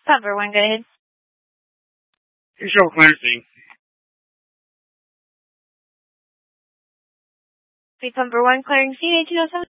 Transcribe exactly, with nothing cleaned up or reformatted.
Pumper one, go ahead. Hey, Cheryl Clancy. Speed Pumper one, clearing C eighteen oh seven.